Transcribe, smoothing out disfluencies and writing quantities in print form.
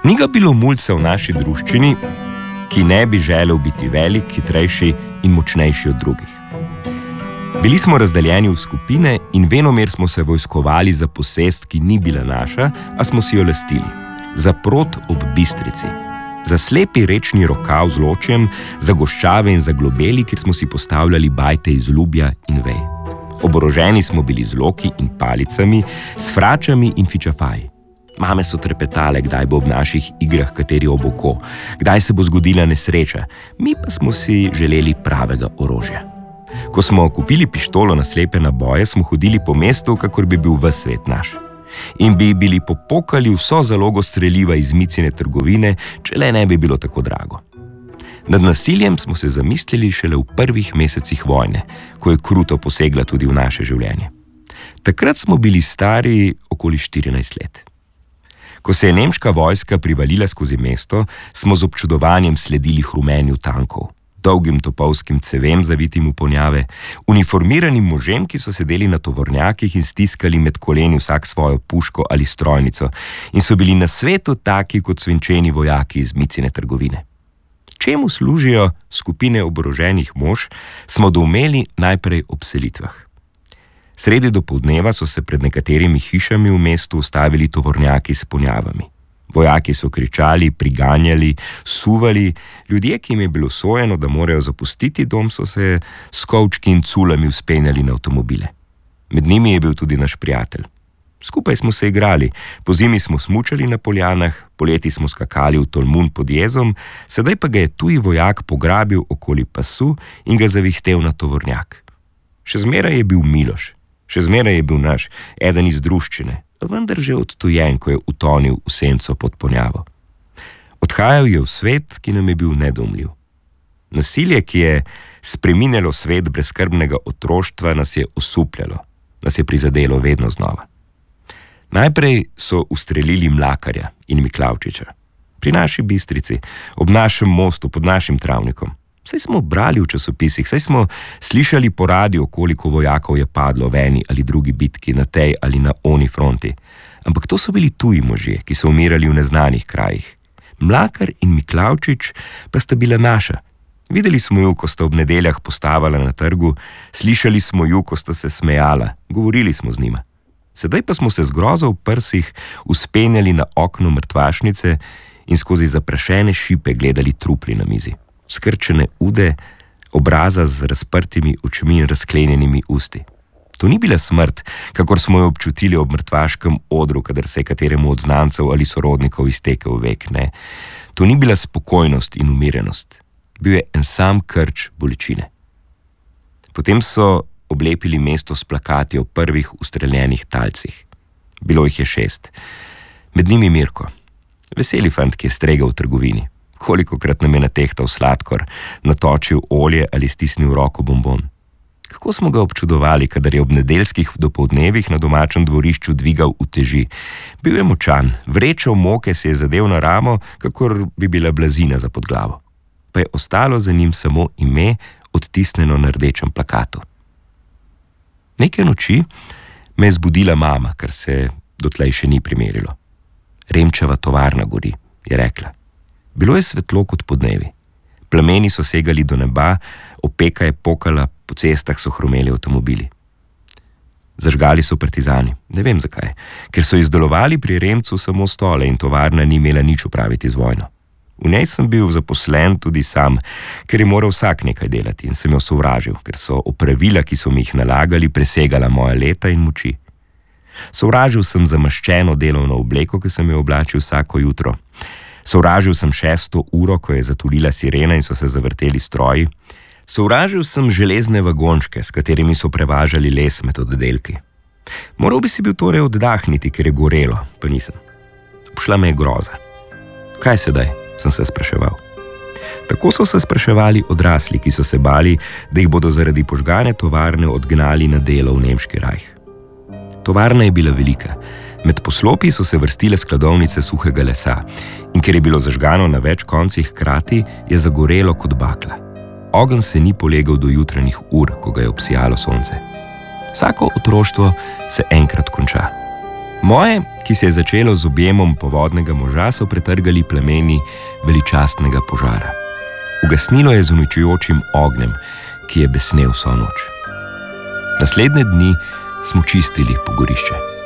Ni ga bilo mulca v naši druščini, ki ne bi želel biti velik, hitrejši in močnejši od drugih. Bili smo razdeljeni v skupine in venomer smo se vojskovali za posest, ki ni bila naša, a smo si jo lastili. Za Prod ob Bistrici. Za slepi rečni rokav z ločjem, za goščave in za globeli, kjer smo si postavljali bajte iz lubja in vej. Oboroženi smo bili z loki in palicami, s fračami in fičafaji. Mame so trepetale, kdaj bo ob naših igrah kateri ob oko, kdaj se bo zgodila nesreča, mi pa smo si želeli pravega orožja. Ko smo kupili pištolo na slepe naboje, smo hodili po mestu, kakor bi bil ves svet naš. In bi bili popokali vso zalogo streliva iz Micine trgovine, če le ne bi bilo tako drago. Nad nasiljem smo se zamislili šele v prvih mesecih vojne, ko je kruto posegla tudi v naše življenje. Takrat smo bili stari okoli 14 let. Ko se je nemška vojska privalila skozi mesto, smo z občudovanjem sledili hrumenju tankov, dolgim topovskim cevem zavitim v ponjave, uniformiranim možem, ki so sedeli na tovornjakih in stiskali med koleni vsak svojo puško ali strojnico in so bili na svetu taki kot svinčeni vojaki iz Micine trgovine. Čemu služijo skupine oboroženih mož, smo doumeli najprej ob selitvah. Sredi dopoldneva so se pred nekaterimi hišami v mestu ustavili tovornjaki s ponjavami. Vojaki so kričali, priganjali, suvali, ljudje, ki jim je bilo sojeno, da morajo zapustiti dom, so se s kovčki in culami vzpenjali na avtomobile. Med njimi je bil tudi naš prijatelj. Skupaj smo se igrali, pozimi smo smučali na poljanah, poleti smo skakali v Tolmun pod jezom, sedaj pa ga je tuji vojak pograbil okoli pasu in ga zavihtel na tovornjak. Še zmeraj je bil Miloš, še zmeraj je bil naš, eden iz druščine, vendar že odtujen, ko je utonil v senco pod ponjavo. Odhajal je v svet, ki nam je bil nedoumljiv. Nasilje, ki je spreminjalo svet brezskrbnega otroštva, nas je osupljalo, nas je prizadelo vedno znova. Najprej so ustrelili Mlakarja in Miklavčiča. Pri naši Bistrici, ob našem mostu, pod našim travnikom. Saj smo brali v časopisih, saj smo slišali po radiu, koliko vojakov je padlo v eni ali drugi bitki na tej ali na oni fronti. Ampak to so bili tuji možje, ki so umirali v neznanih krajih. Mlakar in Miklavčič pa sta bila naša. Videli smo ju, ko sta ob nedeljah postavala na trgu, slišali smo ju, ko sta se smejala, govorili smo z njima. Sedaj pa smo se z grozo v prsih vzpenjali na okno mrtvašnice in skozi zaprašene šipe gledali trupli na mizi. Skrčene ude, obraza z razprtimi očmi in razklenjenimi usti. To ni bila smrt, kakor smo jo občutili ob mrtvaškem odru, kadar se je kateremu od znancev ali sorodnikov iztekel vek, ne. To ni bila spokojnost in umirenost. Bil je en sam krč bolečine. Potem so oblepili mesto s plakati o prvih ustreljenih talcih. Bilo jih je 6. Med njimi Mirko. Veseli fant, ki je stregal v trgovini. Kolikokrat nam je natehtal sladkor, natočil olje ali stisnil roko bombon. Kako smo ga občudovali, kadar je ob nedeljskih dopoldnevih na domačem dvorišču dvigal uteži. Bil je močan, vrečo moke se je zadel na ramo, kakor bi bila blazina za pod glavo. Pa je ostalo za njim samo ime, odtisnjeno na rdečem plakatu. Neke noči me je zbudila mama, kar se dotlej še ni primerilo. Remčeva tovarna gori, je rekla. Bilo je svetlo kot podnevi. Plameni so segali do neba, opeka je pokala, po cestah so hrumeli avtomobili. Zažgali so partizani, ne vem zakaj, ker so izdelovali pri Remcu samo stole in tovarna ni imela nič opraviti z vojno. V njej sem bil zaposlen tudi sam, ker je moral vsak nekaj delati in sem jo sovražil, ker so opravila, ki so mi jih nalagali, presegala moja leta in moči. Sovražil sem zamaščeno delovno obleko, ki sem jo oblačil vsako jutro. Sovražil sem 6. uro, ko je zatulila sirena in so se zavrteli stroji. Sovražil sem železne vagončke, s katerimi so prevažali les med oddelki. Moral bi si bil torej oddahniti, ker je gorelo, pa nisem. Obšla me je groza. Kaj sedaj, sem se spraševal. Tako so se spraševali odrasli, ki so se bali, da jih bodo zaradi požgane tovarne odgnali na delo v nemški rajh. Tovarna je bila velika. Med poslopi so se vrstile skladovnice suhega lesa in ker je bilo zažgano na več koncih hkrati, je zagorelo kot bakla. Ogenj se ni polegal do jutranjih ur, ko ga je obsijalo sonce. Vsako otroštvo se enkrat konča. Moje, ki se je začelo z objemom povodnega moža, so pretrgali plameni veličastnega požara. Ugasnilo je z uničujočim ognjem, ki je besnel vso noč. Naslednje dni smo čistili pogorišče.